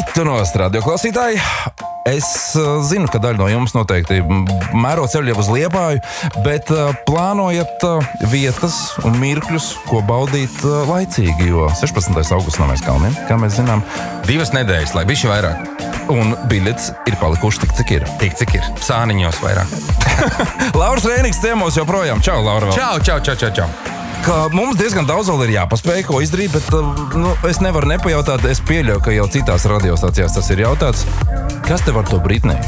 Tu nost, radio klausītāji. Es zinu, ka daļa no jums noteikti mēro ceļu jau uz Liepāju, bet plānojat vietas un mirkļus, ko baudīt laicīgi, jo 16. augusts nav mēs kalniem, kā mēs zinām. 2 nedēļas, lai bišķi vairāk. Un biļets ir palikuši tik, cik ir. Tik, cik ir. Sāniņos vairāk. Lauris Rēniks ciemos joprojām. Čau, Laura. Čau. Ka mums diezgan daudz vēl ir jāpaspēj, ko izdarīt, bet es nevaru nepajautāt. Es pieļauju, ka jau citās radiostacijās tas ir jautāts. Kas tev ar to Britney?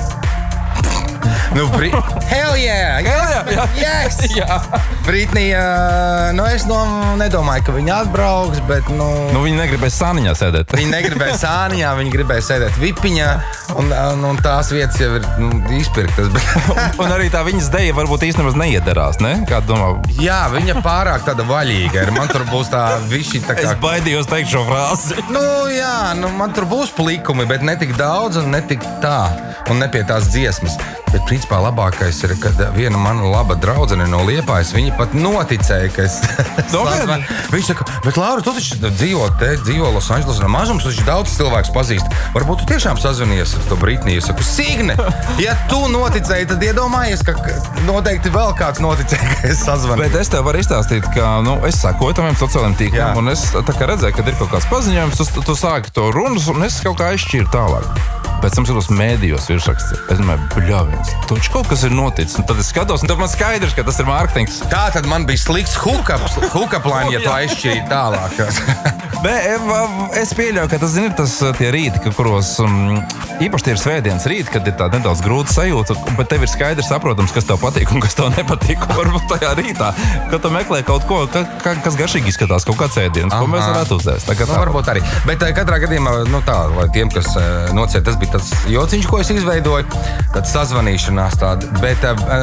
Hell yeah! Yes! Jā. Britney, es nedomāju, ka viņa atbrauks, bet, Viņa negribēs sāniņā sēdēt. Viņa negribēja sāniņā, viņa gribēja sēdēt vipiņā, un tās vietas jau ir izpirktas. Un arī tā viņas deja varbūt īstenībā neiederās, ne? Kā domā? Jā, viņa pārāk tāda vaļīga ir. Man tur būs tā viši tā kā... Es baidījos teikt šo frāzi. Man tur būs plikumi, bet ne tik daudz un ne tik tā. Un ne pie tās dziesmas. Bet, principā, labākais ir, kad viena mana laba draudzene no Liepājas, viņa pat noticēja, ka es... Viņš saka, bet Laura, tu taču dzīvo Los Angeles no mazums, tu taču daudz cilvēks pazīst. Varbūt tu tiešām sazvanies ar to Britney. Es saku, Signe, ja tu noticēji, tad iedomājies, ka noteikti vēl kāds noticēja, ka es sazvanīju. Bet es tev varu izstāstīt, ka es sakoju taviem sociālajiem tīkliem, un es tā kā redzēju, kad ir kaut kāds paziņojums, tu sāki to runas, un es kaut kā aizšķīru tālāk. Pēc tam skatos mēdījos virsraksts. Es domāju, bļāviens, taču kaut kas ir noticis. Un tad es skatos, un tad man skaidrs, ka tas ir mārketings. Tā tad man bija slikts hook-up line, ja tu aizšķīri tālāk. Es pieļauju, ka tas ir tie rīti, kuros īpaši tie ir svētdienas rīti, kad ir tā nedaudz grūta sajūta, bet tev ir skaidrs saprotams, kas tev patīk un kas tev nepatīk. Varbūt tajā rītā, kad tu meklē kaut ko, kas garšīgi izskatās, kaut kāds ēdiens, ko mēs varētu uzēst. Varbūt arī. Bet katrā gadījumā, lai tiem, kas nociet, tas bija tas jociņš, ko es izveidoju, tad sazvanīšanās tāda, bet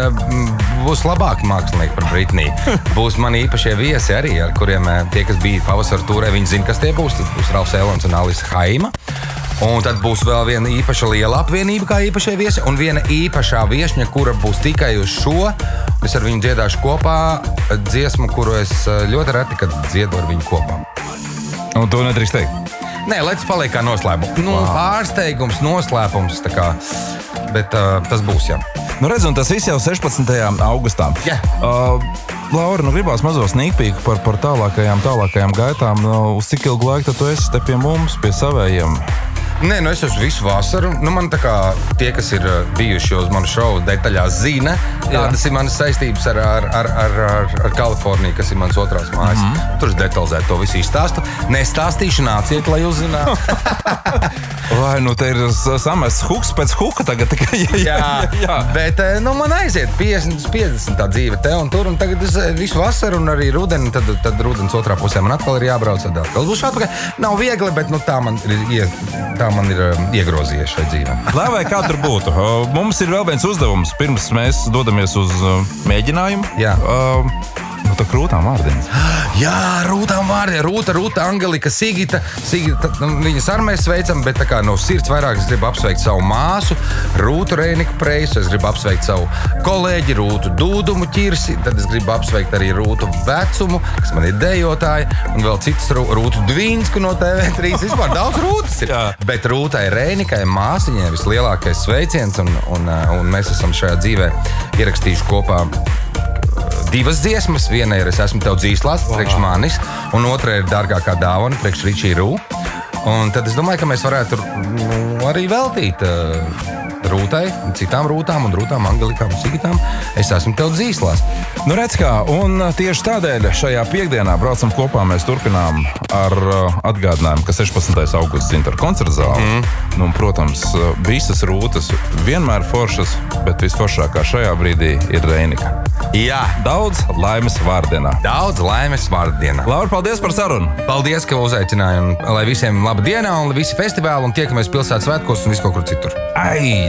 būs labāki mākslinieki par Britney. Būs mani īpašie viesi arī, ar kuriem tie, kas bija pavasara tūrē, viņi zina, kas tie būs. Tad būs Ralfs Elons un Alisa Haima. Un tad būs vēl viena īpaša liela apvienība kā īpašie viesi un viena īpašā viešņa, kura būs tikai uz šo. Es ar viņu dziedāšu kopā dziesmu, kuru es ļoti reti, kad dziedu ar viņu kopā. Un to nedrīkst teikt? Nē, lai tas paliek kā noslēpums. Pārsteigums, noslēpums, tā kā, bet tas būs, jā. Redz, un tas viss jau 16. augustā. Jā. Laura, gribās mazo sneakpeeku par tālākajām gaitām. Uz cik ilgu laiku tad tu esi te pie mums, pie savējiem? Nē, es esmu visu vasaru. Man tā kā tie, kas ir bijuši uz manu šovu detaļās zina, kādas ir manas saistības ar Kaliforniju, kas ir mans otrās mājas. Tur es detalizēti to visu izstāstu. Nestāstīšu, nāciet, lai uzzinātu. Vai, te ir samests huks pēc huka tagad tikai. Jā. Bet, man aiziet 50 tā dzīve te un tur, un tagad es visu vasaru un arī rudeni, tad rudens otrā pusē man atkal ir jābrauc. Tad būs atpakaļ. Nav viegli, bet tā man ir iegrozījies šai dzīvē. Lai vai kā tur būtu, mums ir vēl viens uzdevums, pirms mēs dodamies uz mēģinājumu. Jā. Tā Rūtām vārdienas. Jā, Rūtām vārdienas. Rūta, Angelika, Sigita, viņas arī mēs sveicam, bet tā kā no sirds vairāk es gribu apsveikt savu māsu, Rūtu Rēniku Preisu, es gribu apsveikt savu kolēģi Rūtu Dūdumu Ķirsi, tad es gribu apsveikt arī Rūtu Vecumu, kas man ir dejotāji, un vēl citas Rūtu Dvīnsku no TV3. Vispār daudz Rūtas ir. Jā. Bet Rūtai Rēnikai māsiņai vislielākais sveiciens, un mēs esam šajā dzīvē ierakstījuši kopā 2 dziesmas. Viena ir Es esmu tev dzīslās, priekš manis, un otra ir Dārgākā dāvana, priekš Ričī Rū. Un tad es domāju, ka mēs varētu arī veltīt Rūtai, citām Rūtām un Rūtām, Angelikām un Sigitām. Es esmu tev dzīslās. Redz kā, un tieši tādēļ šajā piekdienā braucam kopā, mēs turpinām ar atgādinājumu, ka 16. augusts Zintra koncerta zāle. Un, protams, visas Rūtas vienmēr foršas, bet visforšākā šajā brīdī ir Rēnika. Jā. Daudz laimes vārdienā. Laura, paldies par sarunu. Paldies, ka uzaicināji, un lai visiem laba diena un visi festivāli, un tiekamies pilsētas svētkos un visu kaut kur citur. Ai!